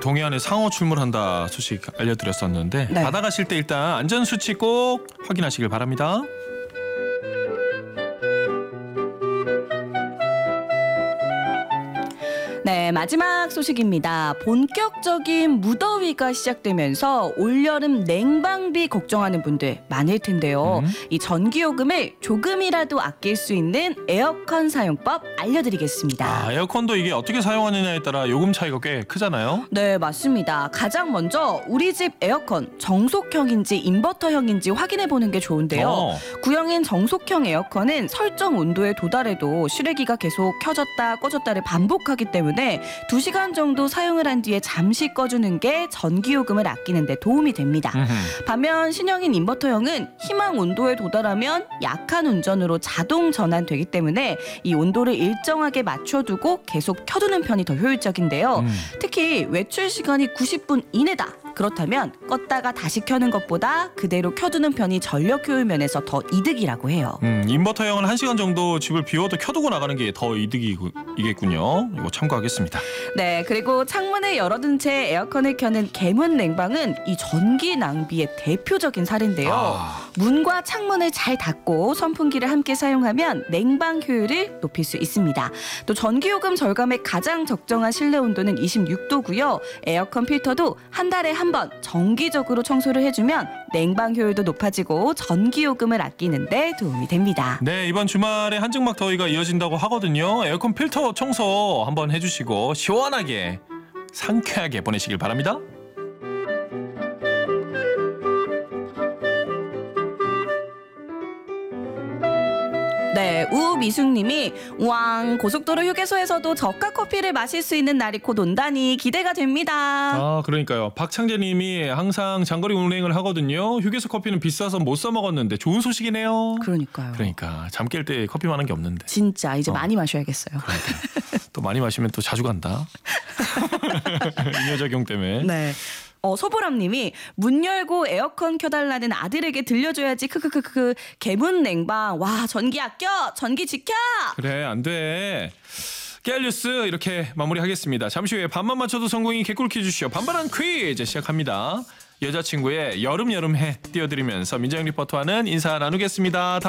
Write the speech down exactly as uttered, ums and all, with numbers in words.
동해안에 상어 출몰한다 소식 알려드렸었는데 네. 바다 가실 때 일단 안전수칙 꼭 확인하시길 바랍니다. 네, 마지막 소식입니다. 본격적인 무더위가 시작되면서 올여름 냉방비 걱정하는 분들 많을 텐데요. 음. 이 전기요금을 조금이라도 아낄 수 있는 에어컨 사용법 알려드리겠습니다. 아, 에어컨도 이게 어떻게 사용하느냐에 따라 요금 차이가 꽤 크잖아요. 네, 맞습니다. 가장 먼저 우리 집 에어컨 정속형인지 인버터형인지 확인해 보는 게 좋은데요. 어. 구형인 정속형 에어컨은 설정 온도에 도달해도 실외기가 계속 켜졌다 꺼졌다를 반복하기 때문에 두 시간 정도 사용을 한 뒤에 잠시 꺼주는 게 전기요금을 아끼는 데 도움이 됩니다. 음흠. 반면 신형인 인버터형은 희망 온도에 도달하면 약한 운전으로 자동 전환되기 때문에 이 온도를 일정하게 맞춰두고 계속 켜두는 편이 더 효율적인데요. 음. 특히 외출 시간이 구십 분 이내다. 그렇다면 껐다가 다시 켜는 것보다 그대로 켜두는 편이 전력 효율 면에서 더 이득이라고 해요. 음, 인버터형은 한 시간 정도 집을 비워도 켜두고 나가는 게 더 이득이겠군요. 이거 참고하겠습니다. 네, 그리고 창문을 열어둔 채 에어컨을 켜는 개문 냉방은 이 전기 낭비의 대표적인 사례인데요. 아. 문과 창문을 잘 닫고 선풍기를 함께 사용하면 냉방 효율을 높일 수 있습니다. 또 전기요금 절감에 가장 적정한 실내 온도는 이십육 도고요. 에어컨 필터도 한 달에 한 번 정기적으로 청소를 해주면 냉방 효율도 높아지고 전기요금을 아끼는 데 도움이 됩니다. 네, 이번 주말에 한증막 더위가 이어진다고 하거든요. 에어컨 필터 청소 한번 해주시고 시원하게 상쾌하게 보내시길 바랍니다. 네, 우미숙님이 왕 고속도로 휴게소에서도 저가 커피를 마실 수 있는 날이 곧 온다니 기대가 됩니다. 아, 그러니까요. 박창재님이 항상 장거리 운행을 하거든요. 휴게소 커피는 비싸서 못 사 먹었는데 좋은 소식이네요. 그러니까요. 그러니까 잠 깰 때 커피만한 게 없는데. 진짜 이제 어. 많이 마셔야겠어요. 또 많이 마시면 또 자주 간다. 이어작용 때문에. 네. 어, 소보람님이 문 열고 에어컨 켜달라는 아들에게 들려줘야지 크크크크 개문 냉방 와 전기 아껴 전기 지켜. 그래, 안 돼. 깨알 뉴스 이렇게 마무리하겠습니다. 잠시 후에 반만 맞춰도 성공이 개꿀 퀴즈쇼 반반한 퀴즈 시작합니다. 여자친구의 여름 여름 해 띄워드리면서 민정 리포터와는 인사 나누겠습니다.